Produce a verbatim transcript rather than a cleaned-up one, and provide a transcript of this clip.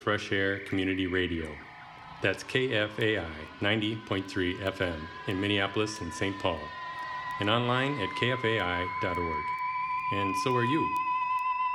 Fresh Air Community Radio. That's K F A I ninety point three F M in Minneapolis and Saint Paul, and online at K F A I dot org. And so are you.